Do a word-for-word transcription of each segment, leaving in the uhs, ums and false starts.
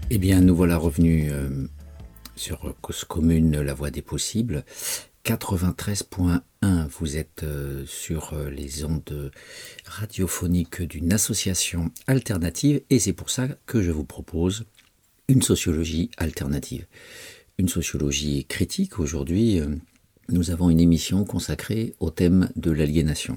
Eh bien, nous voilà revenus euh, sur Cause Commune, la voie des possibles. quatre-vingt-treize point un, vous êtes euh, sur euh, les ondes radiophoniques d'une association alternative et c'est pour ça que je vous propose une sociologie alternative. Une sociologie critique. Aujourd'hui, euh, nous avons une émission consacrée au thème de l'aliénation.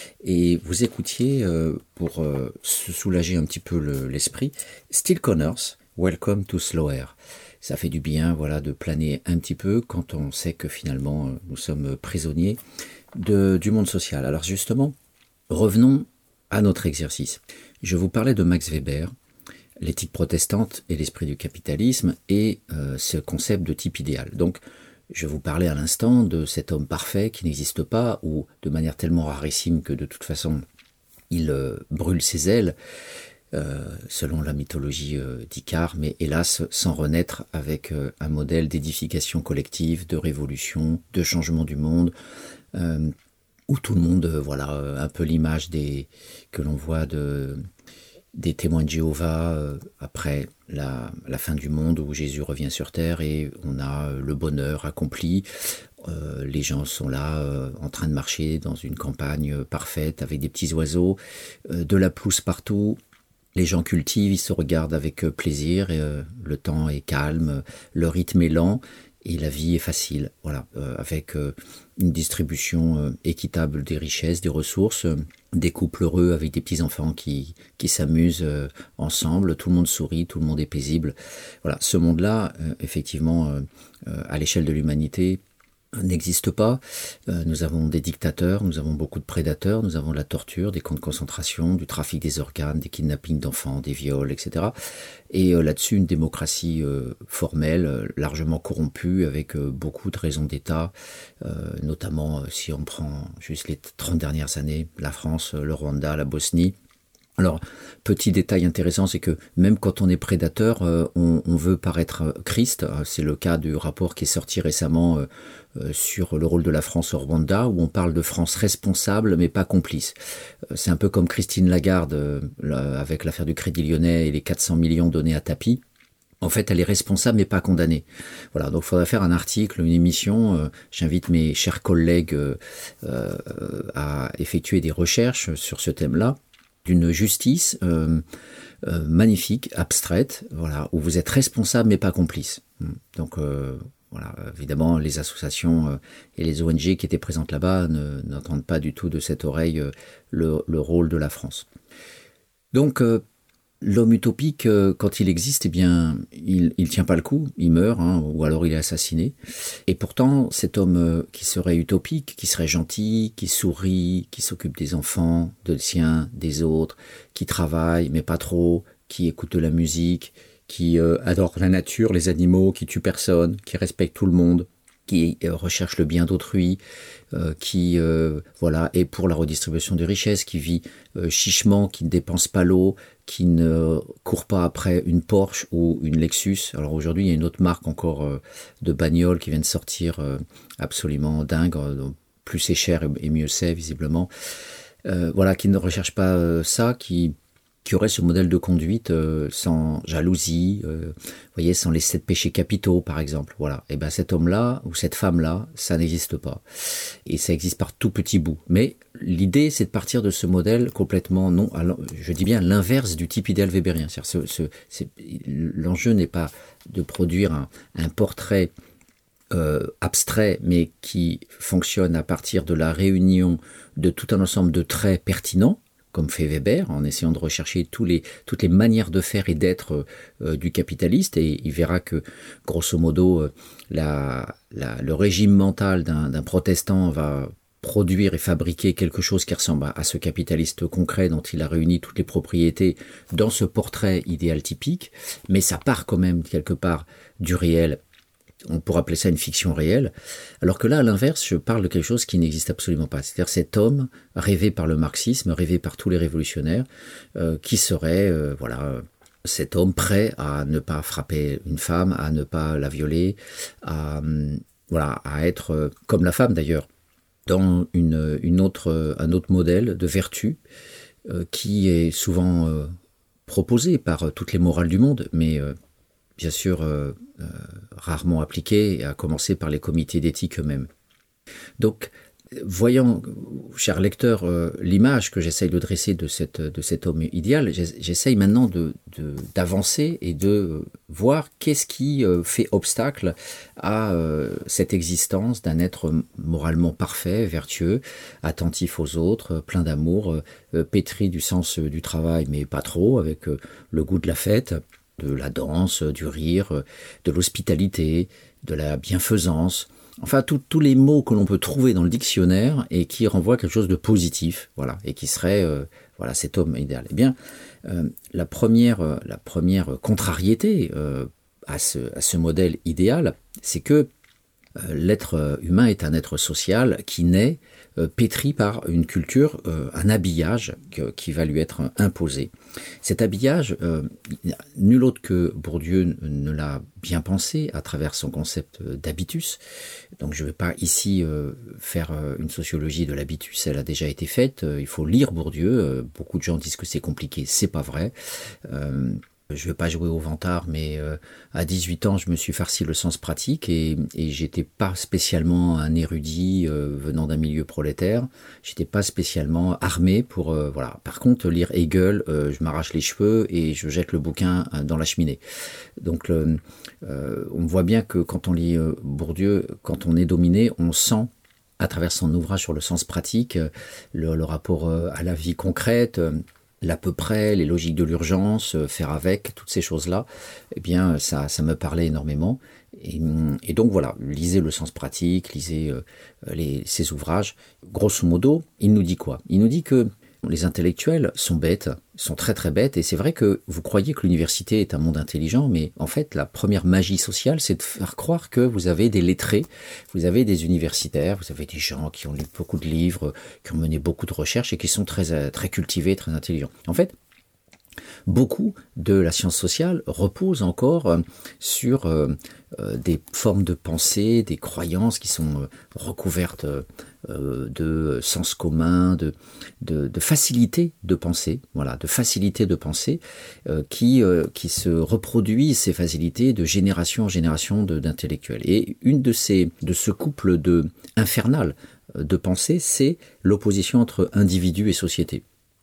Et vous écoutiez, euh, pour euh, se soulager un petit peu le, l'esprit, Still Connors, Welcome to Slow Air. Ça fait du bien, voilà, de planer un petit peu quand on sait que finalement nous sommes prisonniers de, du monde social. Alors justement, revenons à notre exercice. Je vous parlais de Max Weber, l'éthique protestante et l'esprit du capitalisme et euh, ce concept de type idéal. Donc, je vous parlais à l'instant de cet homme parfait qui n'existe pas ou de manière tellement rarissime que de toute façon il euh, brûle ses ailes. Euh, selon la mythologie euh, d'Icare, mais hélas sans renaître avec euh, un modèle d'édification collective, de révolution, de changement du monde, euh, où tout le monde, euh, voilà, euh, un peu l'image des que l'on voit de des témoins de Jéhovah euh, après la, la fin du monde où Jésus revient sur terre et on a euh, le bonheur accompli. Euh, les gens sont là euh, en train de marcher dans une campagne euh, parfaite avec des petits oiseaux, euh, de la pelouse partout. Les gens cultivent, ils se regardent avec plaisir, et, euh, le temps est calme, le rythme est lent et la vie est facile. Voilà, euh, avec euh, une distribution euh, équitable des richesses, des ressources, euh, des couples heureux avec des petits-enfants qui, qui s'amusent euh, ensemble, tout le monde sourit, tout le monde est paisible. Voilà, ce monde-là, euh, effectivement, euh, euh, à l'échelle de l'humanité, n'existe pas. Euh, nous avons des dictateurs, nous avons beaucoup de prédateurs, nous avons de la torture, des camps de concentration, du trafic des organes, des kidnappings d'enfants, des viols, et cetera. Et euh, là-dessus, une démocratie euh, formelle, euh, largement corrompue, avec euh, beaucoup de raisons d'État, euh, notamment euh, si on prend juste les trente dernières années, la France, le Rwanda, la Bosnie. Alors, petit détail intéressant, c'est que même quand on est prédateur, euh, on, on veut paraître Christ. C'est le cas du rapport qui est sorti récemment euh, euh, sur le rôle de la France au Rwanda, où on parle de France responsable, mais pas complice. Euh, c'est un peu comme Christine Lagarde, euh, là, avec l'affaire du Crédit Lyonnais et les quatre cents millions donnés à Tapi. En fait, elle est responsable, mais pas condamnée. Voilà, donc il faudrait faire un article, une émission. Euh, j'invite mes chers collègues euh, euh, à effectuer des recherches sur ce thème-là. D'une justice euh, euh, magnifique, abstraite, voilà, où vous êtes responsable mais pas complice. Donc euh, voilà, évidemment, les associations euh, et les O N G qui étaient présentes là-bas ne, n'entendent pas du tout de cette oreille euh, le, le rôle de la France. Donc euh, l'homme utopique, euh, quand il existe, eh bien, il ne tient pas le coup, il meurt, hein, ou alors il est assassiné. Et pourtant, cet homme euh, qui serait utopique, qui serait gentil, qui sourit, qui s'occupe des enfants, de siens, des autres, qui travaille, mais pas trop, qui écoute de la musique, qui euh, adore la nature, les animaux, qui tue personne, qui respecte tout le monde, qui euh, recherche le bien d'autrui, euh, qui euh, voilà est pour la redistribution des richesses, qui vit euh, chichement, qui ne dépense pas l'eau, qui ne court pas après une Porsche ou une Lexus. Alors aujourd'hui, il y a une autre marque encore euh, de bagnole qui vient de sortir, euh, absolument dingue. Euh, plus c'est cher et, et mieux c'est, visiblement. Euh, voilà, qui ne recherche pas euh, ça, qui qui aurait ce modèle de conduite euh, sans jalousie, euh, voyez, sans les sept péchés capitaux, par exemple. Voilà. Et ben cet homme-là ou cette femme-là, ça n'existe pas. Et ça existe par tout petit bout. Mais l'idée, c'est de partir de ce modèle complètement non, alors, je dis bien l'inverse du type idéal weberien. C'est-à-dire ce, ce, c'est, l'enjeu n'est pas de produire un, un portrait euh, abstrait, mais qui fonctionne à partir de la réunion de tout un ensemble de traits pertinents, comme fait Weber, en essayant de rechercher tous les, toutes les manières de faire et d'être euh, du capitaliste, et il verra que, grosso modo, euh, la, la, le régime mental d'un, d'un protestant va produire et fabriquer quelque chose qui ressemble à, à ce capitaliste concret dont il a réuni toutes les propriétés dans ce portrait idéal typique, mais ça part quand même quelque part du réel. On pourrait appeler ça une fiction réelle, alors que là, à l'inverse, je parle de quelque chose qui n'existe absolument pas. C'est-à-dire cet homme rêvé par le marxisme, rêvé par tous les révolutionnaires, euh, qui serait, euh, voilà, cet homme prêt à ne pas frapper une femme, à ne pas la violer, à, voilà, à être, euh, comme la femme d'ailleurs, dans une, une autre, un autre modèle de vertu euh, qui est souvent euh, proposé par toutes les morales du monde, mais euh, bien sûr euh, euh, rarement appliquée, à commencer par les comités d'éthique eux-mêmes. Donc, voyant, cher lecteur, euh, l'image que j'essaye de dresser de, cette, de cet homme idéal, j'essaye maintenant de, de, d'avancer et de voir qu'est-ce qui euh, fait obstacle à euh, cette existence d'un être moralement parfait, vertueux, attentif aux autres, plein d'amour, euh, pétri du sens du travail, mais pas trop, avec euh, le goût de la fête, de la danse, du rire, de l'hospitalité, de la bienfaisance. Enfin, tous les mots que l'on peut trouver dans le dictionnaire et qui renvoient à quelque chose de positif, voilà, et qui serait, euh, voilà, cet homme idéal. Eh bien, euh, la première, euh, la première contrariété euh, à ce, à ce modèle idéal, c'est que euh, l'être humain est un être social qui naît euh, pétri par une culture, euh, un habillage que, qui va lui être imposé. Cet habillage, euh, nul autre que Bourdieu ne l'a bien pensé à travers son concept d'habitus. Donc je ne vais pas ici euh, faire euh, une sociologie de l'habitus, elle a déjà été faite. Euh, il faut lire Bourdieu. Euh, beaucoup de gens disent que c'est compliqué, c'est pas vrai. Euh, Je ne vais pas jouer au vantard, mais euh, à dix-huit ans, je me suis farci le sens pratique et, et j'étais pas spécialement un érudit euh, venant d'un milieu prolétaire. J'étais pas spécialement armé pour euh, voilà. Par contre, lire Hegel, euh, je m'arrache les cheveux et je jette le bouquin dans la cheminée. Donc, le, euh, on voit bien que quand on lit euh, Bourdieu, quand on est dominé, on sent à travers son ouvrage sur le sens pratique, le, le rapport euh, à la vie concrète. Euh, l'à peu près, les logiques de l'urgence, euh, faire avec, toutes ces choses-là, eh bien, ça, ça me parlait énormément. Et, et donc voilà, lisez le sens pratique, lisez euh, les, ces ouvrages. Grosso modo, il nous dit quoi? Il nous dit que les intellectuels sont bêtes, sont très très bêtes, et c'est vrai que vous croyez que l'université est un monde intelligent, mais en fait la première magie sociale, c'est de faire croire que vous avez des lettrés, vous avez des universitaires, vous avez des gens qui ont lu beaucoup de livres, qui ont mené beaucoup de recherches et qui sont très, très cultivés, très intelligents. En fait, beaucoup de la science sociale repose encore sur euh, des formes de pensée, des croyances qui sont recouvertes euh, de sens commun, de, de, de facilité de penser, voilà, de facilité de penser, euh, qui, euh, qui se reproduisent ces facilités de génération en génération de, d'intellectuels. Et une de ces, de ce couple de infernal de pensée, c'est l'opposition entre individu et société.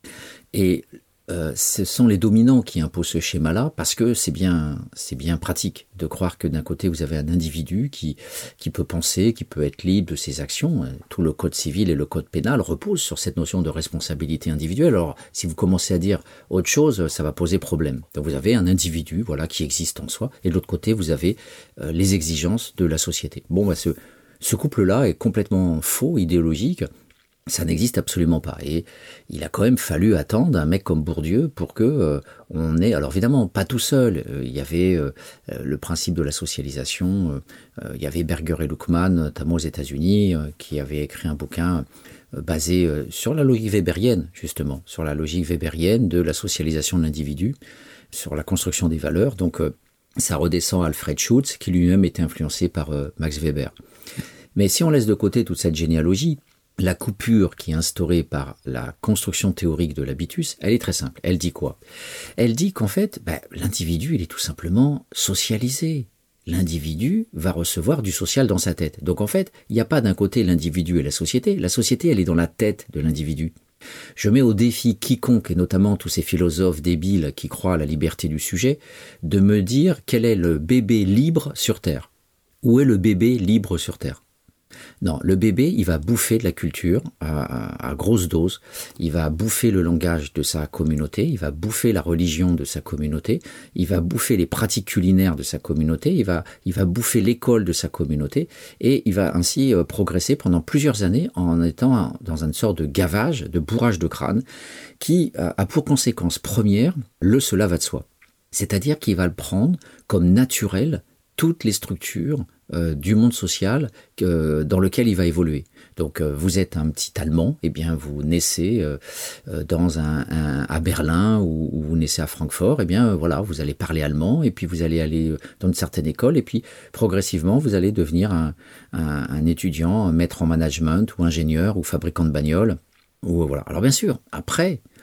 Et Euh, ce sont les dominants qui imposent ce schéma-là parce que c'est bien, c'est bien pratique de croire que d'un côté vous avez un individu qui, qui peut penser, qui peut être libre de ses actions. Tout le code civil et le code pénal reposent sur cette notion de responsabilité individuelle. Alors si vous commencez à dire autre chose, ça va poser problème. Donc vous avez un individu, voilà, qui existe en soi, et de l'autre côté vous avez euh, les exigences de la société. Bon, bah, ce, ce couple-là est complètement faux, idéologique. Ça n'existe absolument pas. Et il a quand même fallu attendre un mec comme Bourdieu pour que euh, on ait... Alors évidemment, pas tout seul. Euh, il y avait euh, le principe de la socialisation. Euh, il y avait Berger et Luckmann, notamment aux États-Unis, euh, qui avaient écrit un bouquin euh, basé euh, sur la logique weberienne, justement, sur la logique weberienne de la socialisation de l'individu, sur la construction des valeurs. Donc euh, ça redescend à Alfred Schutz, qui lui-même était influencé par euh, Max Weber. Mais si on laisse de côté toute cette généalogie, la coupure qui est instaurée par la construction théorique de l'habitus, elle est très simple. Elle dit quoi? Elle dit qu'en fait, bah, l'individu, il est tout simplement socialisé. L'individu va recevoir du social dans sa tête. Donc en fait, il n'y a pas d'un côté l'individu et la société. La société, elle est dans la tête de l'individu. Je mets au défi quiconque, et notamment tous ces philosophes débiles qui croient à la liberté du sujet, de me dire quel est le bébé libre sur Terre. Où est le bébé libre sur Terre? Non, le bébé, il va bouffer de la culture à, à, à grosse dose, il va bouffer le langage de sa communauté, il va bouffer la religion de sa communauté, il va bouffer les pratiques culinaires de sa communauté, il va, il va bouffer l'école de sa communauté, et il va ainsi euh, progresser pendant plusieurs années en étant dans une sorte de gavage, de bourrage de crâne, qui euh, a pour conséquence première le cela va de soi. C'est-à-dire qu'il va le prendre comme naturel toutes les structures euh, du monde social euh, dans lequel il va évoluer. Donc euh, vous êtes un petit Allemand, eh bien vous naissez euh, dans un, un à Berlin ou, ou vous naissez à Francfort, eh bien voilà, vous allez parler allemand et puis vous allez aller dans une certaine école et puis progressivement vous allez devenir un, un, un étudiant, un maître en management ou ingénieur ou fabricant de bagnoles ou voilà. Alors bien sûr, après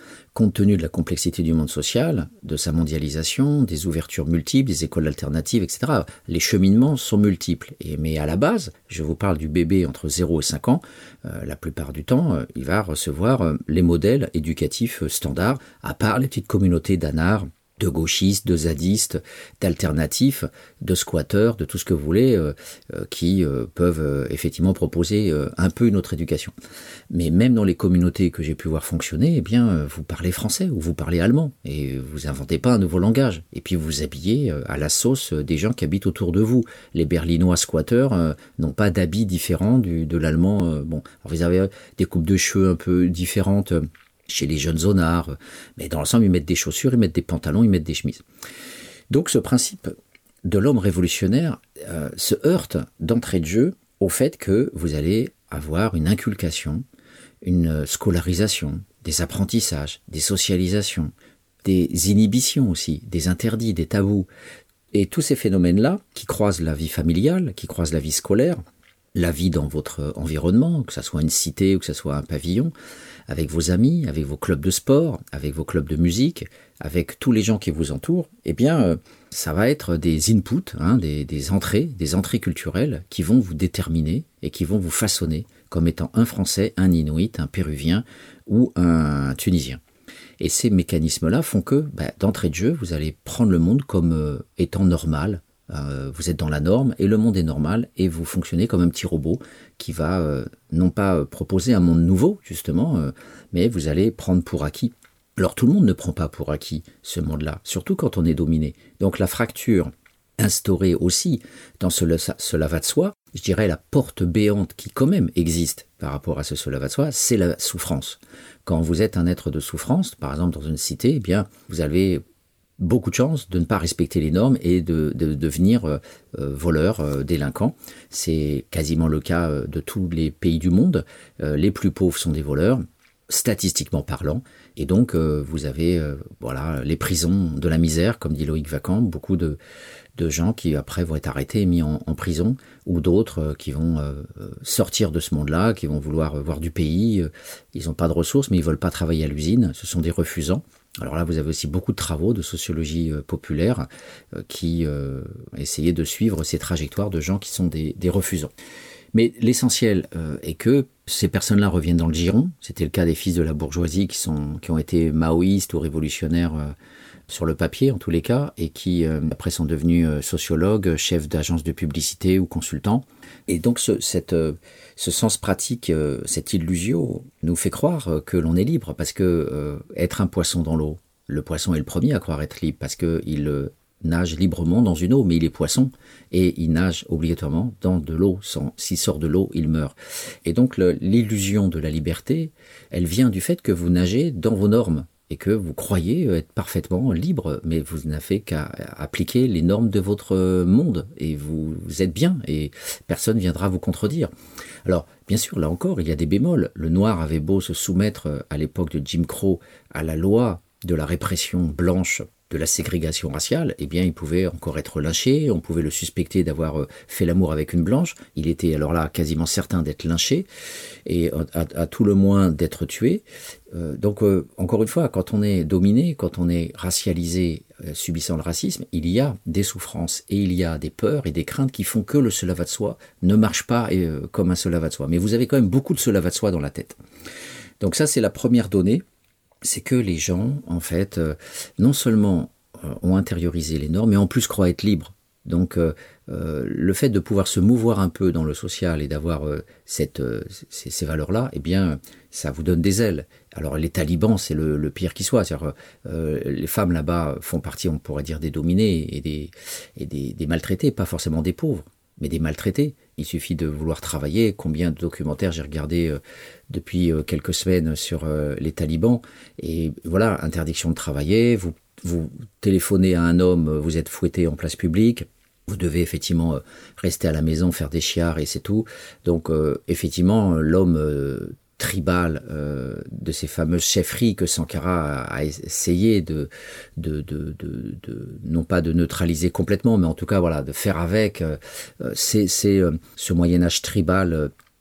compte tenu de la complexité du monde social, de sa mondialisation, des ouvertures multiples, des écoles alternatives, et cetera. Les cheminements sont multiples. Et, mais à la base, je vous parle du bébé entre zéro et cinq ans, euh, la plupart du temps, euh, il va recevoir euh, les modèles éducatifs euh, standards, à part les petites communautés d'anards, de gauchistes, de zadistes, d'alternatifs, de squatteurs, de tout ce que vous voulez, euh, euh, qui euh, peuvent euh, effectivement proposer euh, un peu une autre éducation. Mais même dans les communautés que j'ai pu voir fonctionner, eh bien, euh, vous parlez français ou vous parlez allemand et vous inventez pas un nouveau langage. Et puis vous vous habillez euh, à la sauce des gens qui habitent autour de vous. Les Berlinois squatteurs euh, n'ont pas d'habits différents du, de l'allemand. Euh, bon, alors vous avez des coupes de cheveux un peu différentes. Euh, chez les jeunes zonards, mais dans l'ensemble, ils mettent des chaussures, ils mettent des pantalons, ils mettent des chemises. Donc ce principe de l'homme révolutionnaire euh, se heurte d'entrée de jeu au fait que vous allez avoir une inculcation, une scolarisation, des apprentissages, des socialisations, des inhibitions aussi, des interdits, des tabous. Et tous ces phénomènes-là, qui croisent la vie familiale, qui croisent la vie scolaire, la vie dans votre environnement, que ce soit une cité ou que ce soit un pavillon, avec vos amis, avec vos clubs de sport, avec vos clubs de musique, avec tous les gens qui vous entourent, eh bien, euh, ça va être des inputs, hein, des, des entrées, des entrées culturelles qui vont vous déterminer et qui vont vous façonner comme étant un Français, un Inuit, un Péruvien ou un Tunisien. Et ces mécanismes-là font que, bah, d'entrée de jeu, vous allez prendre le monde comme euh, étant normal. Euh, vous êtes dans la norme et le monde est normal et vous fonctionnez comme un petit robot qui va euh, non pas proposer un monde nouveau justement, euh, mais vous allez prendre pour acquis. Alors tout le monde ne prend pas pour acquis ce monde-là, surtout quand on est dominé. Donc la fracture instaurée aussi dans ce, ce lavat de soi, je dirais la porte béante qui quand même existe par rapport à ce, ce lavat de soi, c'est la souffrance. Quand vous êtes un être de souffrance, par exemple dans une cité, eh bien vous avez beaucoup de chances de ne pas respecter les normes et de, de, de devenir euh, voleur, euh, délinquant. C'est quasiment le cas euh, de tous les pays du monde. Euh, les plus pauvres sont des voleurs, statistiquement parlant. Et donc, euh, vous avez euh, voilà, les prisons de la misère, comme dit Loïc Vacan, beaucoup de, de gens qui après vont être arrêtés et mis en, en prison, ou d'autres euh, qui vont euh, sortir de ce monde-là, qui vont vouloir voir du pays. Ils n'ont pas de ressources, mais ils ne veulent pas travailler à l'usine. Ce sont des refusants. Alors là, vous avez aussi beaucoup de travaux de sociologie euh, populaire euh, qui euh, essayaient de suivre ces trajectoires de gens qui sont des, des refusants. Mais l'essentiel euh, est que ces personnes-là reviennent dans le giron. C'était le cas des fils de la bourgeoisie qui, sont, qui ont été maoïstes ou révolutionnaires euh, sur le papier en tous les cas, et qui euh, après sont devenus euh, sociologues, chefs d'agence de publicité ou consultants. Et donc ce, cette, euh, ce sens pratique, euh, cette illusion nous fait croire euh, que l'on est libre, parce que euh, être un poisson dans l'eau, le poisson est le premier à croire être libre, parce qu'il euh, nage librement dans une eau, mais il est poisson, et il nage obligatoirement dans de l'eau. Sans, s'il sort de l'eau, il meurt. Et donc le, l'illusion de la liberté, elle vient du fait que vous nagez dans vos normes, et que vous croyez être parfaitement libre, mais vous n'avez qu'à appliquer les normes de votre monde, et vous, vous êtes bien, et personne ne viendra vous contredire. Alors, bien sûr, là encore, il y a des bémols. Le noir avait beau se soumettre, à l'époque de Jim Crow, à la loi de la répression blanche, de la ségrégation raciale, eh bien, il pouvait encore être lynché, on pouvait le suspecter d'avoir fait l'amour avec une blanche, il était alors là quasiment certain d'être lynché, et à, à tout le moins d'être tué. Euh, donc, euh, encore une fois, quand on est dominé, quand on est racialisé, euh, subissant le racisme, il y a des souffrances, et il y a des peurs et des craintes qui font que le se lava de soi ne marche pas euh, comme un se lava de soi. Mais vous avez quand même beaucoup de se lava de soi dans la tête. Donc ça, c'est la première donnée. C'est que les gens, en fait, euh, non seulement euh, ont intériorisé les normes, mais en plus croient être libres. Donc, euh, euh, le fait de pouvoir se mouvoir un peu dans le social et d'avoir euh, cette, euh, ces, ces valeurs-là, eh bien, ça vous donne des ailes. Alors, les talibans, c'est le, le pire qui soit. C'est-à-dire, euh, les femmes là-bas font partie, on pourrait dire, des dominés et des, et des, des maltraités, pas forcément des pauvres, mais des maltraités. Il suffit de vouloir travailler. Combien de documentaires j'ai regardé euh, depuis euh, quelques semaines sur euh, les talibans. Et voilà, interdiction de travailler, vous, vous téléphonez à un homme, vous êtes fouetté en place publique, vous devez effectivement euh, rester à la maison, faire des chiards et c'est tout. Donc euh, effectivement, l'homme euh, tribal euh, de ces fameuses chefferies que Sankara a, a essayé de, de, de, de, de, non pas de neutraliser complètement, mais en tout cas voilà, de faire avec. Euh, c'est c'est euh, ce Moyen-Âge tribal euh,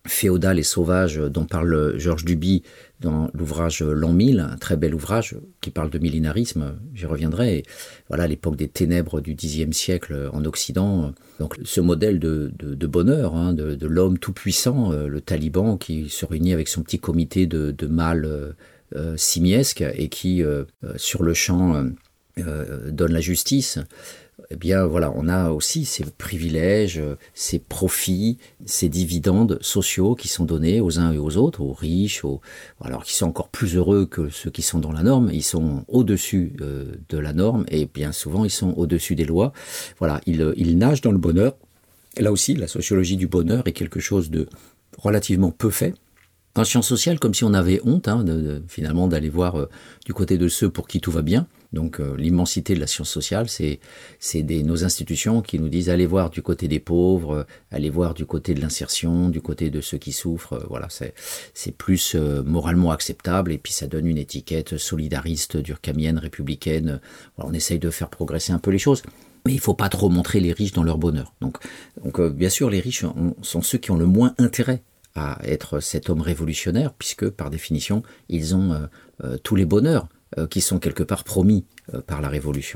féodale et sauvage dont parle Georges Duby dans l'ouvrage L'an mille, un très bel ouvrage qui parle de millénarisme, j'y reviendrai. Et voilà, l'époque des ténèbres du dixième siècle en Occident. Donc ce modèle de, de, de bonheur, hein, de, de l'homme tout-puissant, euh, le taliban qui se réunit avec son petit comité de, de mâles euh, euh, simiesques et qui, euh, sur le champ, euh, euh, donne la justice. Eh bien voilà, on a aussi ces privilèges, ces profits, ces dividendes sociaux qui sont donnés aux uns et aux autres, aux riches, aux, alors qui sont encore plus heureux que ceux qui sont dans la norme. Ils sont au-dessus euh, de la norme et bien souvent ils sont au-dessus des lois. Voilà, ils, ils nagent dans le bonheur. Et là aussi, la sociologie du bonheur est quelque chose de relativement peu fait. En sciences sociales, comme si on avait honte hein, de, de, finalement d'aller voir euh, du côté de ceux pour qui tout va bien. Donc euh, l'immensité de la science sociale, c'est, c'est des, nos institutions qui nous disent allez voir du côté des pauvres, euh, allez voir du côté de l'insertion, du côté de ceux qui souffrent. Euh, voilà, c'est, c'est plus euh, moralement acceptable et puis ça donne une étiquette solidariste, durkheimienne, républicaine. Voilà, on essaye de faire progresser un peu les choses. Mais il ne faut pas trop montrer les riches dans leur bonheur. Donc, donc euh, bien sûr, les riches ont, sont ceux qui ont le moins intérêt à être cet homme révolutionnaire, puisque par définition, ils ont euh, euh, tous les bonheurs euh, qui sont quelque part promis euh, par la Révolution.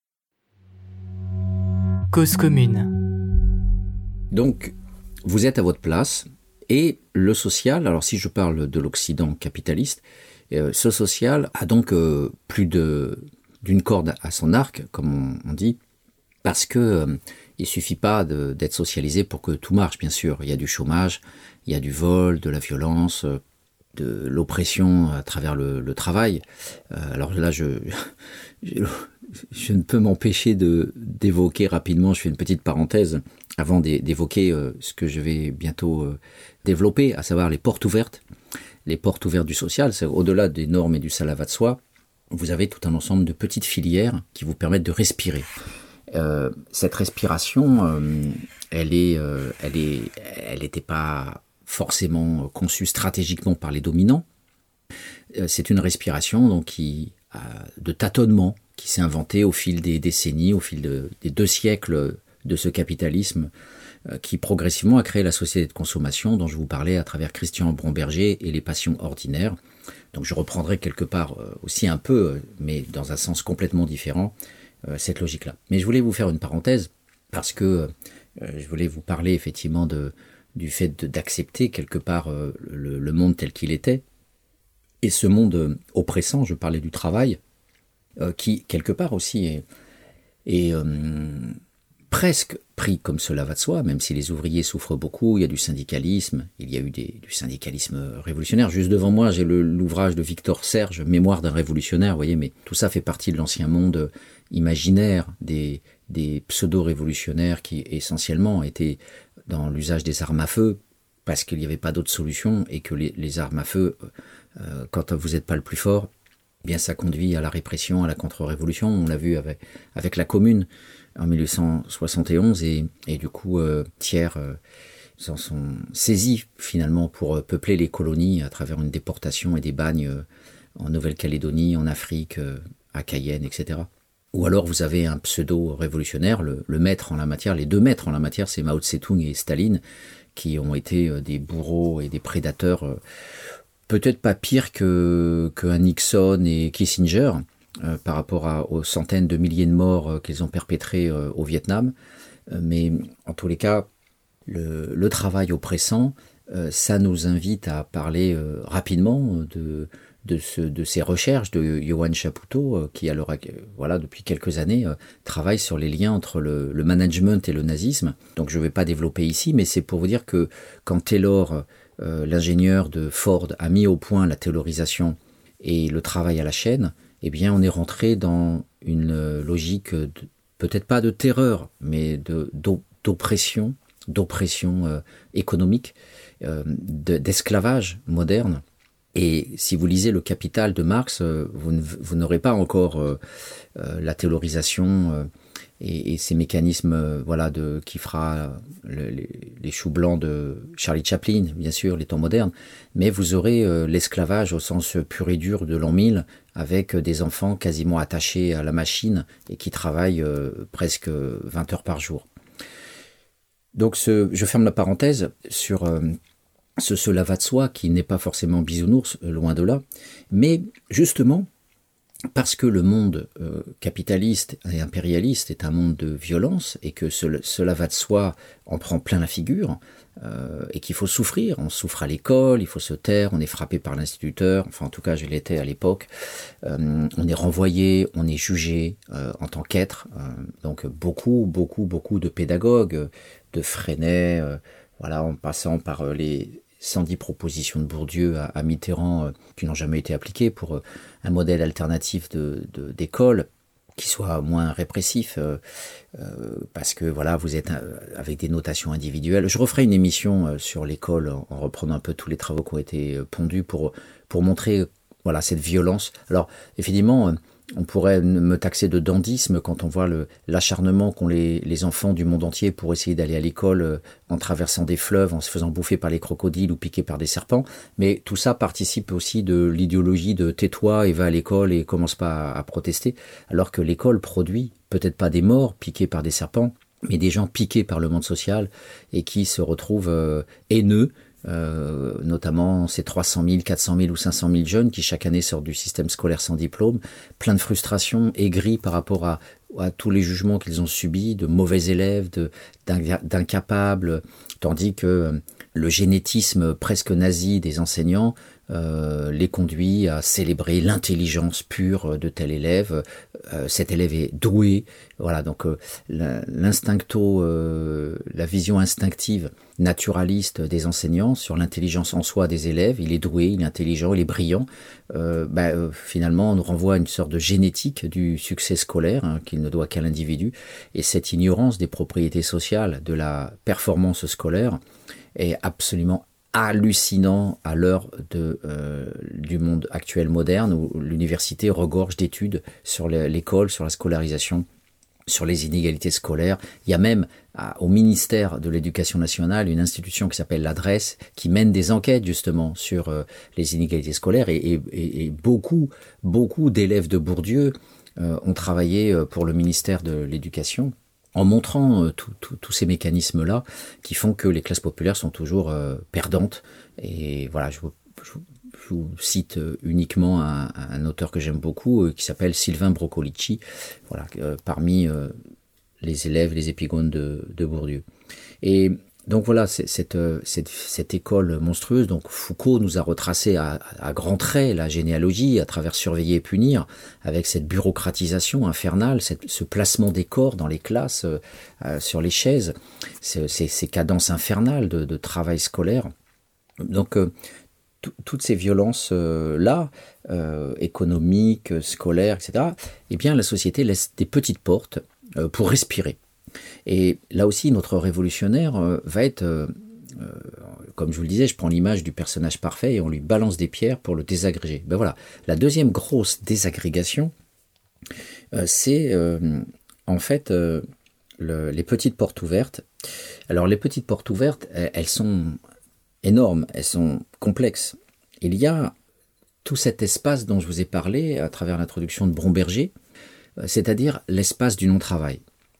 Cause commune. Donc, vous êtes à votre place, et le social, alors si je parle de l'Occident capitaliste, euh, ce social a donc euh, plus de, d'une corde à son arc, comme on, on dit, parce que euh, il suffit pas de, d'être socialisé pour que tout marche, bien sûr. Il y a du chômage, il y a du vol, de la violence, de l'oppression à travers le, le travail. Euh, alors là, je, je, je ne peux m'empêcher de, d'évoquer rapidement, je fais une petite parenthèse, avant d'évoquer euh, ce que je vais bientôt euh, développer, à savoir les portes ouvertes. Les portes ouvertes du social, c'est au-delà des normes et du ça va de soi, vous avez tout un ensemble de petites filières qui vous permettent de respirer. Euh, cette respiration, euh, elle est, euh, elle est, elle n'était pas forcément conçue stratégiquement par les dominants. Euh, c'est une respiration donc qui euh, de tâtonnement qui s'est inventée au fil des décennies, au fil de, des deux siècles de ce capitalisme euh, qui progressivement a créé la société de consommation dont je vous parlais à travers Christian Bromberger et les passions ordinaires. Donc je reprendrai quelque part euh, aussi un peu, mais dans un sens complètement différent, cette logique-là. Mais je voulais vous faire une parenthèse parce que euh, je voulais vous parler effectivement de, du fait de, d'accepter quelque part euh, le, le monde tel qu'il était et ce monde euh, oppressant, je parlais du travail, euh, qui quelque part aussi est, est euh, presque pris comme cela va de soi, même si les ouvriers souffrent beaucoup, il y a du syndicalisme, il y a eu des, du syndicalisme révolutionnaire. Juste devant moi, j'ai le, l'ouvrage de Victor Serge, Mémoire d'un révolutionnaire, vous voyez, mais tout ça fait partie de l'ancien monde imaginaire des, des pseudo-révolutionnaires qui essentiellement étaient dans l'usage des armes à feu parce qu'il n'y avait pas d'autre solution et que les, les armes à feu, euh, quand vous n'êtes pas le plus fort, eh bien ça conduit à la répression, à la contre-révolution. On l'a vu avec, avec la Commune en mille huit cent soixante et onze et, et du coup euh, Thiers euh, s'en sont saisis finalement pour peupler les colonies à travers une déportation et des bagnes euh, en Nouvelle-Calédonie, en Afrique, euh, à Cayenne, et cetera. Ou alors vous avez un pseudo-révolutionnaire, le, le maître en la matière, les deux maîtres en la matière, c'est Mao Tse-tung et Staline, qui ont été euh, des bourreaux et des prédateurs, euh, peut-être pas pires que, que Nixon et Kissinger, euh, par rapport à, aux centaines de milliers de morts euh, qu'ils ont perpétrés euh, au Vietnam. Euh, mais en tous les cas, le, le travail oppressant, euh, ça nous invite à parler euh, rapidement de... De, ce, de ces recherches de Johan Chapoutot, euh, qui alors, euh, voilà, depuis quelques années euh, travaille sur les liens entre le, le management et le nazisme. Donc je ne vais pas développer ici, mais c'est pour vous dire que quand Taylor, euh, l'ingénieur de Ford, a mis au point la taylorisation et le travail à la chaîne, eh bien on est rentré dans une logique de, peut-être pas de terreur, mais de, d'oppression, d'oppression euh, économique, euh, de, d'esclavage moderne. Et si vous lisez Le Capital de Marx, vous, ne, vous n'aurez pas encore euh, euh, la taylorisation euh, et, et ces mécanismes euh, voilà, de, qui fera le, les, les choux blancs de Charlie Chaplin, bien sûr, les temps modernes, mais vous aurez euh, l'esclavage au sens pur et dur de l'an mille, avec des enfants quasiment attachés à la machine et qui travaillent euh, presque vingt heures par jour. Donc ce, je ferme la parenthèse sur... Euh, ce cela va de soi qui n'est pas forcément bisounours, loin de là, mais justement, parce que le monde euh, capitaliste et impérialiste est un monde de violence et que ce, cela va de soi en prend plein la figure euh, et qu'il faut souffrir, on souffre à l'école, il faut se taire, on est frappé par l'instituteur, enfin en tout cas je l'étais à l'époque, euh, on est renvoyé, on est jugé euh, en tant qu'être, euh, donc beaucoup, beaucoup, beaucoup de pédagogues, de Freinet, euh, voilà, en passant par euh, les cent dix propositions de Bourdieu à, à Mitterrand euh, qui n'ont jamais été appliquées pour euh, un modèle alternatif de, de, d'école qui soit moins répressif euh, euh, parce que voilà vous êtes euh, avec des notations individuelles. Je referai une émission euh, sur l'école en, en reprenant un peu tous les travaux qui ont été euh, pondus pour, pour montrer euh, voilà, cette violence. Alors effectivement, euh, on pourrait me taxer de dandysme quand on voit le, l'acharnement qu'ont les, les enfants du monde entier pour essayer d'aller à l'école euh, en traversant des fleuves, en se faisant bouffer par les crocodiles ou piquer par des serpents. Mais tout ça participe aussi de l'idéologie de tais-toi et va à l'école et commence pas à, à protester. Alors que l'école produit peut-être pas des morts piqués par des serpents, mais des gens piqués par le monde social et qui se retrouvent euh, haineux. Euh, notamment ces trois cent mille, quatre cent mille ou cinq cent mille jeunes qui chaque année sortent du système scolaire sans diplôme, plein de frustration, aigris par rapport à, à tous les jugements qu'ils ont subis, de mauvais élèves, de, d'incapables, tandis que le génétisme presque nazi des enseignants euh, les conduit à célébrer l'intelligence pure de tel élève. Euh, cet élève est doué. Voilà, donc euh, l'instincto, euh, la vision instinctive, naturaliste des enseignants sur l'intelligence en soi des élèves, il est doué, il est intelligent, il est brillant. Euh, bah, euh, finalement, on nous renvoie à une sorte de génétique du succès scolaire hein, qu'il ne doit qu'à l'individu. Et cette ignorance des propriétés sociales de la performance scolaire est absolument hallucinant à l'heure de, euh, du monde actuel moderne où l'université regorge d'études sur l'école, sur la scolarisation, sur les inégalités scolaires. Il y a même à, au ministère de l'Éducation nationale une institution qui s'appelle l'Adresse qui mène des enquêtes justement sur euh, les inégalités scolaires et, et, et beaucoup, beaucoup d'élèves de Bourdieu euh, ont travaillé pour le ministère de l'Éducation en montrant euh, tous ces mécanismes-là qui font que les classes populaires sont toujours euh, perdantes. Et voilà, je vous, je, je vous cite euh, uniquement un, un auteur que j'aime beaucoup, euh, qui s'appelle Sylvain Broccolici, voilà, euh, parmi euh, les élèves, les épigones de, de Bourdieu. Et donc voilà, cette, cette, cette école monstrueuse, donc Foucault nous a retracé à, à grands traits la généalogie à travers Surveiller et punir, avec cette bureaucratisation infernale, cette, ce placement des corps dans les classes, euh, sur les chaises, ces, ces, ces cadences infernales de, de travail scolaire. Donc euh, toutes ces violences-là, euh, économiques, scolaires, et cetera, eh bien la société laisse des petites portes euh, pour respirer. Et là aussi, notre révolutionnaire euh, va être, euh, euh, comme je vous le disais, je prends l'image du personnage parfait et on lui balance des pierres pour le désagréger. Ben voilà, la deuxième grosse désagrégation, euh, c'est euh, en fait euh, le, les petites portes ouvertes. Alors les petites portes ouvertes, elles, elles sont énormes, elles sont complexes. Il y a tout cet espace dont je vous ai parlé à travers l'introduction de Bromberger, euh, c'est-à-dire l'espace du non-travail.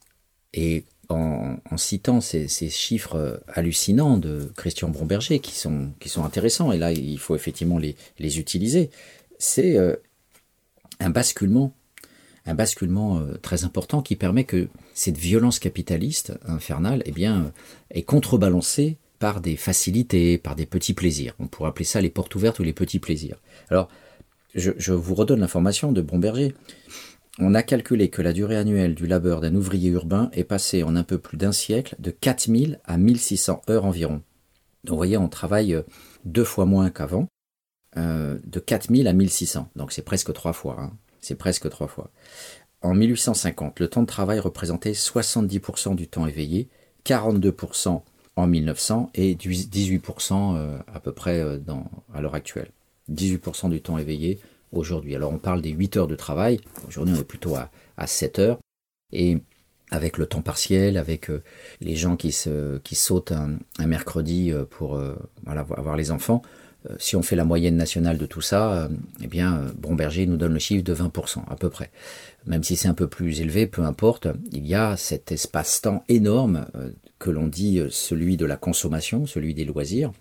Et en, en citant ces, ces chiffres hallucinants de Christian Bromberger, qui sont, qui sont intéressants, et là il faut effectivement les, les utiliser, c'est euh, un basculement, un basculement euh, très important qui permet que cette violence capitaliste infernale eh bien, est contrebalancée par des facilités, par des petits plaisirs. On pourrait appeler ça les portes ouvertes ou les petits plaisirs. Alors, je, je vous redonne l'information de Bromberger. On a calculé que la durée annuelle du labeur d'un ouvrier urbain est passée en un peu plus d'un siècle de quatre mille à mille six cents heures environ. Donc vous voyez, on travaille deux fois moins qu'avant, euh, de quatre mille à mille six cents. Donc c'est presque trois fois. Hein. C'est presque trois fois. En mille huit cent cinquante, le temps de travail représentait soixante-dix pour cent du temps éveillé, quarante-deux pour cent en mille neuf cents et dix-huit pour cent euh, à peu près euh, dans, à l'heure actuelle. dix-huit pour cent du temps éveillé aujourd'hui. Alors on parle des huit heures de travail, aujourd'hui on est plutôt à, à sept heures, et avec le temps partiel, avec euh, les gens qui, se, qui sautent un, un mercredi pour euh, voilà, avoir les enfants, euh, si on fait la moyenne nationale de tout ça, euh, eh bien euh, Bromberger nous donne le chiffre de vingt pour cent à peu près. Même si c'est un peu plus élevé, peu importe, il y a cet espace-temps énorme euh, que l'on dit euh, celui de la consommation, celui des loisirs,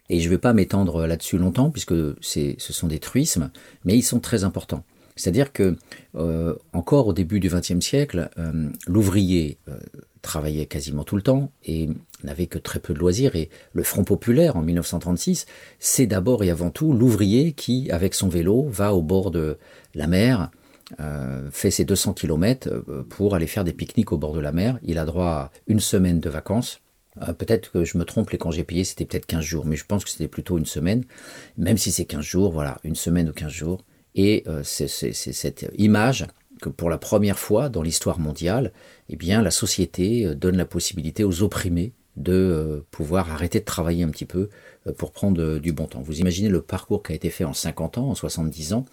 Et je ne vais pas m'étendre là-dessus longtemps, puisque c'est, ce sont des truismes, mais ils sont très importants. C'est-à-dire que, euh, encore au début du vingtième siècle, euh, l'ouvrier euh, travaillait quasiment tout le temps et n'avait que très peu de loisirs. Et le Front populaire, en mille neuf cent trente-six, c'est d'abord et avant tout l'ouvrier qui, avec son vélo, va au bord de la mer, euh, fait ses deux cents kilomètres pour aller faire des pique-niques au bord de la mer. Il a droit à une semaine de vacances. Euh, peut-être que je me trompe, les congés payés, c'était peut-être quinze jours, mais je pense que c'était plutôt une semaine. Même si c'est quinze jours, voilà, une semaine ou quinze jours. Et euh, c'est, c'est, c'est cette image que pour la première fois dans l'histoire mondiale, eh bien, la société donne la possibilité aux opprimés de euh, pouvoir arrêter de travailler un petit peu euh, pour prendre euh, du bon temps. Vous imaginez le parcours qui a été fait en cinquante ans, en soixante-dix ans,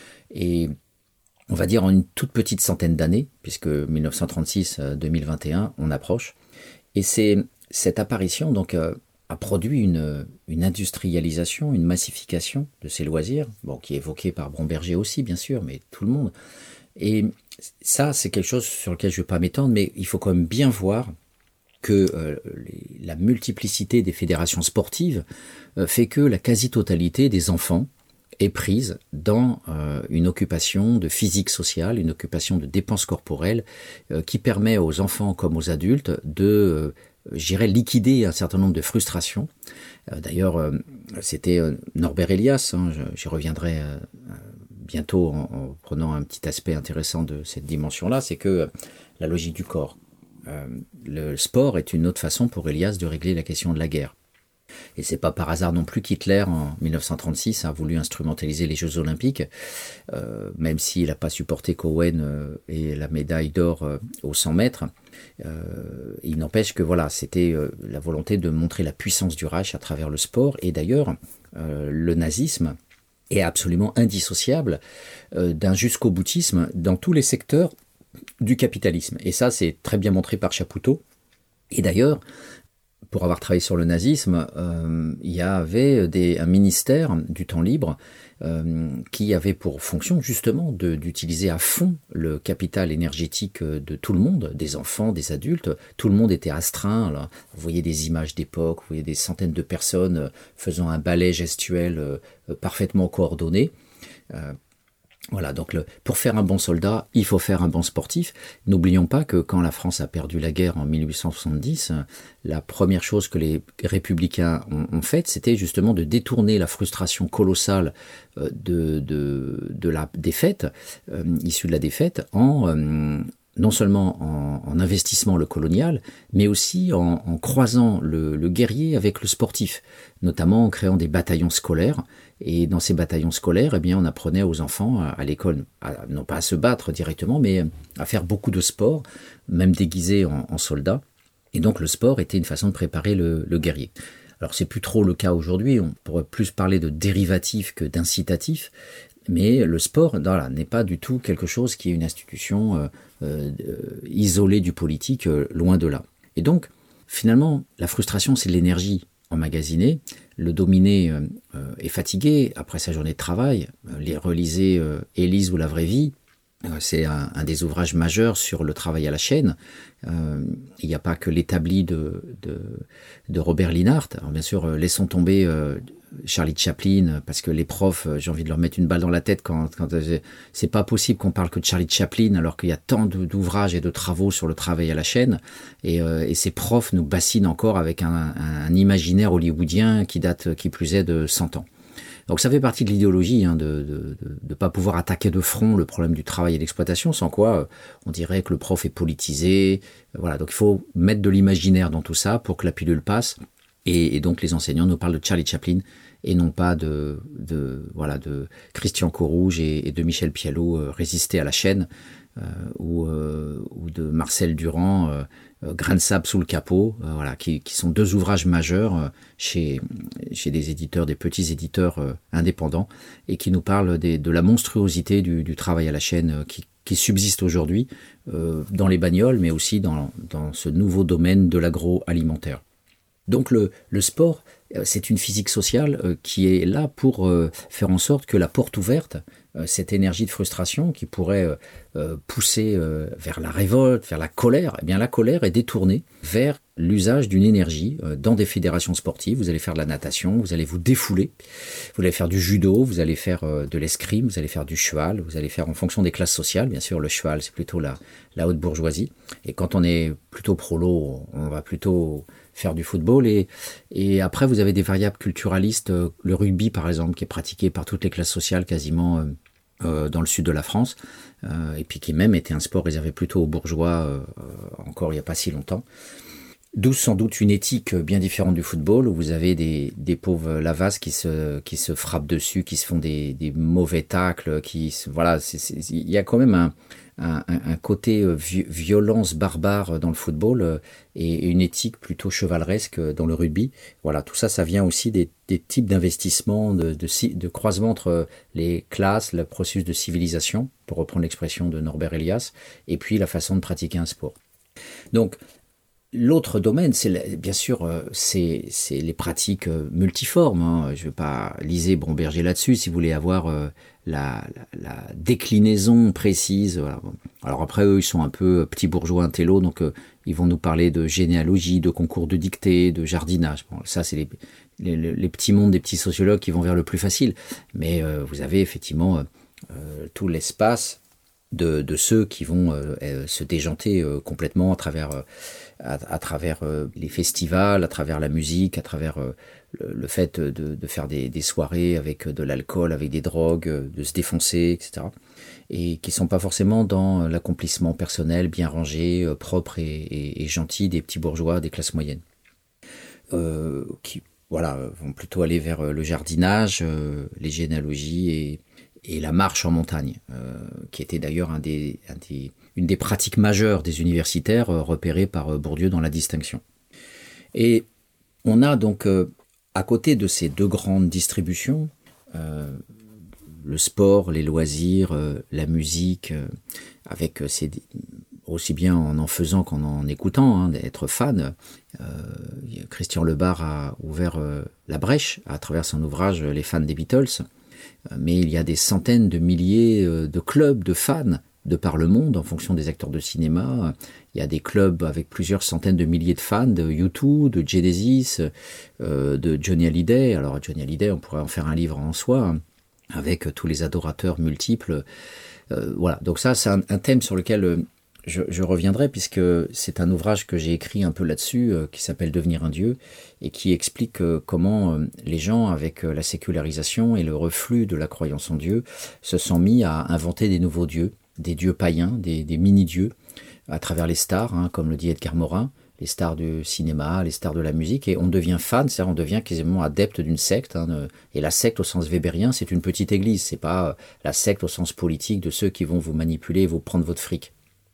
et on va dire en une toute petite centaine d'années, puisque mille neuf cent trente-six à deux mille vingt et un, on approche. Et c'est cette apparition donc euh, a produit une, une industrialisation, une massification de ces loisirs, bon, qui est évoquée par Bromberger aussi, bien sûr, mais tout le monde. Et ça, c'est quelque chose sur lequel je ne vais pas m'étendre, mais il faut quand même bien voir que euh, les, la multiplicité des fédérations sportives euh, fait que la quasi-totalité des enfants est prise dans euh, une occupation de physique sociale, une occupation de dépenses corporelles euh, qui permet aux enfants comme aux adultes de... Euh, j'irais liquider un certain nombre de frustrations. Euh, d'ailleurs, euh, c'était euh, Norbert Elias, hein, j'y reviendrai euh, bientôt en, en prenant un petit aspect intéressant de cette dimension-là, c'est que euh, la logique du corps. Euh, le sport est une autre façon pour Elias de régler la question de la guerre. Et c'est pas par hasard non plus qu'Hitler, en mille neuf cent trente-six, a voulu instrumentaliser les Jeux Olympiques, euh, même s'il n'a pas supporté Cohen euh, et la médaille d'or euh, aux cent mètres. Euh, il n'empêche que voilà, c'était euh, la volonté de montrer la puissance du Reich à travers le sport. Et d'ailleurs, euh, le nazisme est absolument indissociable euh, d'un jusqu'au boutisme dans tous les secteurs du capitalisme. Et ça, c'est très bien montré par Chapoutot. Et d'ailleurs, pour avoir travaillé sur le nazisme, euh, il y avait des, un ministère du temps libre euh, qui avait pour fonction justement de, d'utiliser à fond le capital énergétique de tout le monde, des enfants, des adultes. Tout le monde était astreint. Là. Vous voyez des images d'époque, vous voyez des centaines de personnes faisant un ballet gestuel euh, parfaitement coordonné. Euh, Voilà, donc le, pour faire un bon soldat, il faut faire un bon sportif. N'oublions pas que quand la France a perdu la guerre en mille huit cent soixante-dix, la première chose que les républicains ont, ont faite, c'était justement de détourner la frustration colossale de, de, de la défaite, euh, issue de la défaite, en... Euh, non seulement en, en investissement le colonial, mais aussi en, en croisant le, le guerrier avec le sportif, notamment en créant des bataillons scolaires. Et dans ces bataillons scolaires, eh bien, on apprenait aux enfants à, à l'école, à, non pas à se battre directement, mais à faire beaucoup de sport, même déguisés en, en soldats. Et donc le sport était une façon de préparer le, le guerrier. Alors c'est plus trop le cas aujourd'hui, on pourrait plus parler de dérivatif que d'incitatif, mais le sport voilà, n'est pas du tout quelque chose qui est une institution euh, euh, isolée du politique, euh, loin de là. Et donc, finalement, la frustration, c'est de l'énergie emmagasinée. Le dominé euh, est fatigué après sa journée de travail. Les relisez euh, Élise ou la vraie vie. Euh, c'est un, un des ouvrages majeurs sur le travail à la chaîne. Euh, il n'y a pas que l'établi de, de, de Robert Linhart. Alors bien sûr, euh, laissons tomber euh, Charlie Chaplin, parce que les profs, euh, j'ai envie de leur mettre une balle dans la tête quand, quand euh, c'est pas possible qu'on parle que de Charlie Chaplin alors qu'il y a tant de, d'ouvrages et de travaux sur le travail à la chaîne. Et, euh, et ces profs nous bassinent encore avec un, un, un imaginaire hollywoodien qui date, qui plus est, de cent ans. Donc ça fait partie de l'idéologie hein, de de, de de pas pouvoir attaquer de front le problème du travail et de l'exploitation, sans quoi euh, on dirait que le prof est politisé. Euh, voilà, donc il faut mettre de l'imaginaire dans tout ça pour que la pilule passe. Et, et donc les enseignants nous parlent de Charlie Chaplin et non pas de de voilà de Christian Corouge et, et de Michel Pialot, euh, Résister à la chaîne, euh, ou euh, ou de Marcel Durand, euh, Grain de sable sous le capot, euh, voilà, qui, qui sont deux ouvrages majeurs euh, chez, chez des éditeurs, des petits éditeurs euh, indépendants, et qui nous parlent des, de la monstruosité du, du travail à la chaîne euh, qui, qui subsiste aujourd'hui euh, dans les bagnoles, mais aussi dans, dans ce nouveau domaine de l'agroalimentaire. Donc le, le sport, euh, c'est une physique sociale euh, qui est là pour euh, faire en sorte que la porte ouverte euh, cette énergie de frustration qui pourrait euh, euh, pousser euh, vers la révolte, vers la colère, eh bien la colère est détournée vers l'usage d'une énergie euh, dans des fédérations sportives. Vous allez faire de la natation, vous allez vous défouler, vous allez faire du judo, vous allez faire euh, de l'escrime, vous allez faire du cheval, vous allez faire en fonction des classes sociales. Bien sûr, le cheval, c'est plutôt la, la haute bourgeoisie. Et quand on est plutôt prolo, on va plutôt faire du football. Et, et après, vous avez des variables culturalistes. Euh, le rugby, par exemple, qui est pratiqué par toutes les classes sociales quasiment euh, euh, dans le sud de la France. Euh, et puis qui même était un sport réservé plutôt aux bourgeois euh, encore il n'y a pas si longtemps. D'où sans doute une éthique bien différente du football, où vous avez des, des pauvres lavasses qui se, qui se frappent dessus, qui se font des, des mauvais tacles, qui se, voilà, c'est, c'est, il y a quand même un, un, un côté vi- violence barbare dans le football et une éthique plutôt chevaleresque dans le rugby. Voilà, tout ça, ça vient aussi des, des types d'investissements, de, de, de croisement entre les classes, le processus de civilisation, pour reprendre l'expression de Norbert Elias, et puis la façon de pratiquer un sport. Donc, l'autre domaine, c'est bien sûr, c'est, c'est les pratiques multiformes. Hein. Je ne vais pas liser Bromberger là-dessus si vous voulez avoir euh, la, la, la déclinaison précise. Voilà. Alors après, eux, ils sont un peu petits bourgeois intello, donc euh, ils vont nous parler de généalogie, de concours de dictée, de jardinage. Bon, ça, c'est les, les, les petits mondes des petits sociologues qui vont vers le plus facile. Mais euh, vous avez effectivement euh, euh, tout l'espace de, de ceux qui vont euh, se déjanter euh, complètement à travers... Euh, À, à travers euh, les festivals, à travers la musique, à travers euh, le, le fait de, de faire des, des soirées avec de l'alcool, avec des drogues, de se défoncer, et cetera. Et qui ne sont pas forcément dans l'accomplissement personnel, bien rangé, euh, propre et, et, et gentil des petits bourgeois des classes moyennes. Euh, qui voilà, vont plutôt aller vers le jardinage, euh, les généalogies et, et la marche en montagne, euh, qui était d'ailleurs un des... Un des une des pratiques majeures des universitaires euh, repérées par euh, Bourdieu dans la distinction. Et on a donc, euh, à côté de ces deux grandes distributions, euh, le sport, les loisirs, euh, la musique, euh, avec euh, ces, aussi bien en en faisant qu'en en écoutant, hein, d'être fan. Euh, Christian Lebar a ouvert euh, la brèche à travers son ouvrage « Les fans des Beatles », mais il y a des centaines de milliers euh, de clubs de fans de par le monde, en fonction des acteurs de cinéma. Il y a des clubs avec plusieurs centaines de milliers de fans de U deux, de Genesis, euh, de Johnny Hallyday. Alors Johnny Hallyday, on pourrait en faire un livre en soi, hein, avec tous les adorateurs multiples. Euh, voilà, donc ça, c'est un, un thème sur lequel je, je reviendrai, puisque c'est un ouvrage que j'ai écrit un peu là-dessus, euh, qui s'appelle « Devenir un dieu », et qui explique euh, comment euh, les gens, avec euh, la sécularisation et le reflux de la croyance en Dieu, se sont mis à inventer des nouveaux dieux, des dieux païens, des, des mini-dieux, à travers les stars, hein, comme le dit Edgar Morin, les stars du cinéma, les stars de la musique, et on devient fan, c'est-à-dire on devient quasiment adepte d'une secte, hein, et la secte au sens weberien, c'est une petite église, c'est pas la secte au sens politique de ceux qui vont vous manipuler, vous prendre votre fric.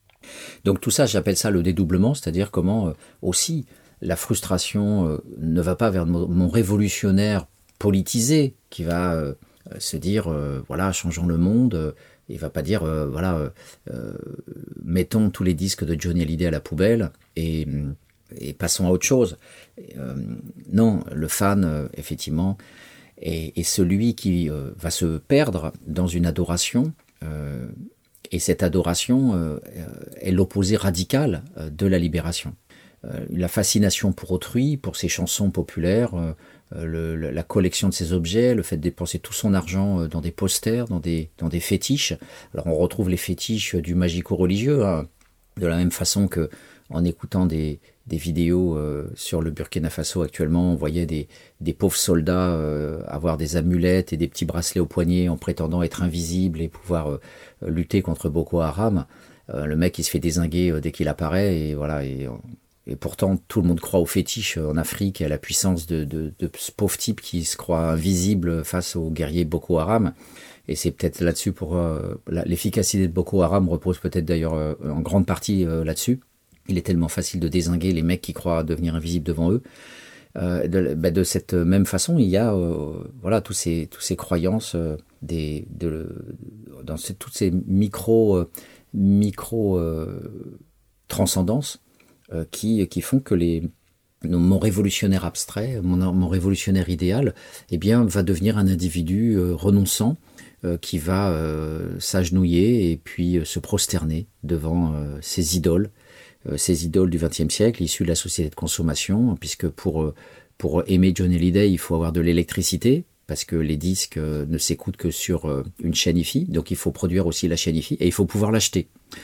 Donc tout ça, j'appelle ça le dédoublement, c'est-à-dire comment euh, aussi la frustration euh, ne va pas vers mon, mon révolutionnaire politisé, qui va euh, se dire, euh, voilà, changeons le monde, euh, il ne va pas dire, euh, voilà, euh, mettons tous les disques de Johnny Hallyday à la poubelle et, et passons à autre chose. Euh, non, le fan, euh, effectivement, est, est celui qui euh, va se perdre dans une adoration, euh, et cette adoration euh, est l'opposé radical euh, de la libération. Euh, la fascination pour autrui, pour ses chansons populaires, euh, Le, le, la collection de ces objets, le fait de dépenser tout son argent dans des posters, dans des, dans des fétiches. Alors on retrouve les fétiches du magico-religieux, hein, de la même façon que en écoutant des, des vidéos euh, sur le Burkina Faso actuellement, on voyait des, des pauvres soldats euh, avoir des amulettes et des petits bracelets au poignet en prétendant être invisibles et pouvoir euh, lutter contre Boko Haram. Euh, le mec il se fait dézinguer euh, dès qu'il apparaît et voilà. Et, Et pourtant, tout le monde croit aux fétiches en Afrique et à la puissance de, de, de ce pauvre type qui se croit invisible face aux guerriers Boko Haram. Et c'est peut-être là-dessus pour euh, l'efficacité de Boko Haram repose peut-être d'ailleurs euh, en grande partie euh, là-dessus. Il est tellement facile de dézinguer les mecs qui croient devenir invisibles devant eux. Euh, de, bah de cette même façon, il y a euh, voilà tous ces tous ces croyances euh, des de dans ces, toutes ces micro euh, micro euh, transcendances. Qui, qui font que les, mon révolutionnaire abstrait, mon, mon révolutionnaire idéal, eh bien, va devenir un individu euh, renonçant, euh, qui va euh, s'agenouiller et puis euh, se prosterner devant euh, ses idoles, euh, ces idoles du vingtième siècle, issues de la société de consommation, puisque pour, euh, pour aimer Johnny Hallyday, il faut avoir de l'électricité, parce que les disques euh, ne s'écoutent que sur euh, une chaîne hi-fi, donc il faut produire aussi la chaîne hi-fi, et il faut pouvoir l'acheter.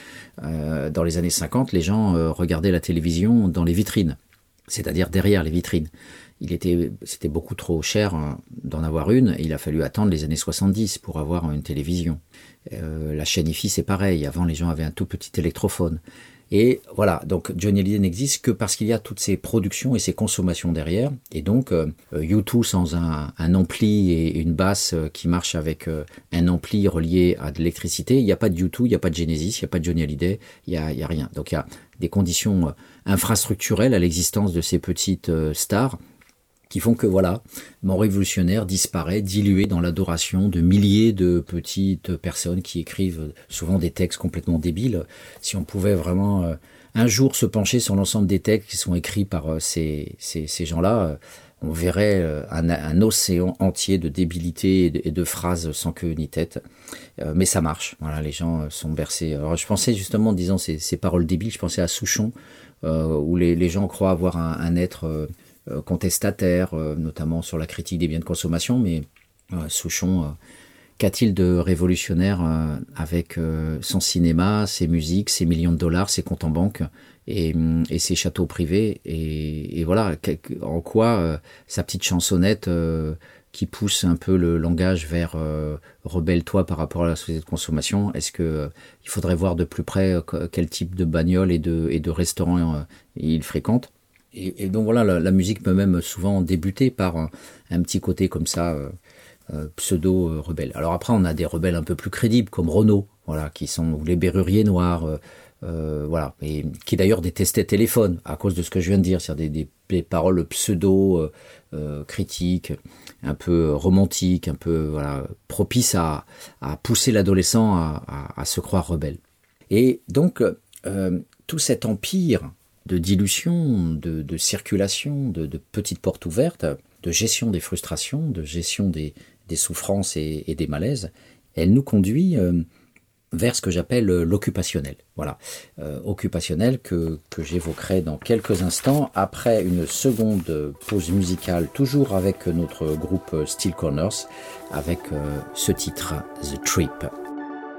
Euh, dans les années cinquante, les gens euh, regardaient la télévision dans les vitrines, c'est-à-dire derrière les vitrines. Il était, c'était beaucoup trop cher hein, d'en avoir une, et il a fallu attendre les années soixante-dix pour avoir une télévision. Euh, la chaîne hi-fi, c'est pareil, avant les gens avaient un tout petit électrophone. Et voilà, donc Johnny Hallyday n'existe que parce qu'il y a toutes ces productions et ces consommations derrière. Et donc euh, U deux sans un, un ampli et une basse euh, qui marche avec euh, un ampli relié à de l'électricité, il n'y a pas de U deux, il n'y a pas de Genesis, il n'y a pas de Johnny Hallyday, il n'y a, il y a rien. Donc il y a des conditions euh, infrastructurelles à l'existence de ces petites euh, stars qui font que voilà, mon révolutionnaire disparaît, dilué dans l'adoration de milliers de petites personnes qui écrivent souvent des textes complètement débiles. Si on pouvait vraiment euh, un jour se pencher sur l'ensemble des textes qui sont écrits par euh, ces, ces, ces gens-là, euh, on verrait euh, un, un océan entier de débilité et de, et de phrases sans queue ni tête. Euh, mais ça marche, voilà, les gens euh, sont bercés. Alors je pensais justement, en disant ces, ces paroles débiles, je pensais à Souchon, euh, où les, les gens croient avoir un, un être... Euh, contestataire, euh, notamment sur la critique des biens de consommation, mais euh, Souchon, euh, qu'a-t-il de révolutionnaire euh, avec euh, son cinéma, ses musiques, ses millions de dollars, ses comptes en banque et, et ses châteaux privés, et, et voilà, en quoi euh, sa petite chansonnette euh, qui pousse un peu le langage vers euh, rebelle-toi par rapport à la société de consommation, est-ce que euh, il faudrait voir de plus près euh, quel type de bagnole et de, et de restaurants euh, il fréquente? Et, et donc voilà, la, la musique peut même souvent débuter par un, un petit côté comme ça, euh, euh, pseudo-rebelle. Alors après, on a des rebelles un peu plus crédibles, comme Renaud, voilà, qui sont ou les Berruriers Noirs, euh, euh, voilà, et qui d'ailleurs détestaient Téléphone, à cause de ce que je viens de dire, c'est-à-dire des, des, des paroles pseudo-critiques, euh, un peu romantiques, un peu voilà, propices à, à pousser l'adolescent à, à, à se croire rebelle. Et donc, euh, tout cet empire de dilution, de, de circulation, de, de petites portes ouvertes, de gestion des frustrations, de gestion des, des souffrances et, et des malaises, elle nous conduit euh, vers ce que j'appelle l'occupationnel. Voilà, euh, occupationnel que, que j'évoquerai dans quelques instants, après une seconde pause musicale, toujours avec notre groupe Steel Corners, avec euh, ce titre, The Trip.